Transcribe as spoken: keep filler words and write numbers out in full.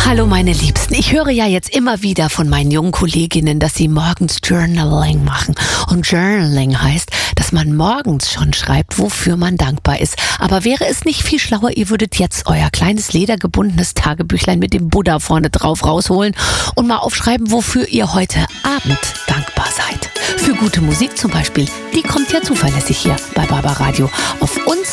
Hallo meine Liebsten, ich höre ja jetzt immer wieder von meinen jungen Kolleginnen, dass sie morgens Journaling machen. Und Journaling heißt, dass man morgens schon schreibt, wofür man dankbar ist. Aber wäre es nicht viel schlauer, ihr würdet jetzt euer kleines ledergebundenes Tagebüchlein mit dem Buddha vorne drauf rausholen und mal aufschreiben, wofür ihr heute Abend dankbar seid. Für gute Musik zum Beispiel, die kommt ja zuverlässig hier bei Barbaradio auf uns